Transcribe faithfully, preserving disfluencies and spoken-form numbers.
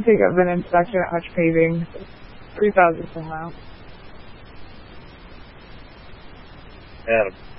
think of an inspection at Hutch Paving. three thousand per mile. Adam.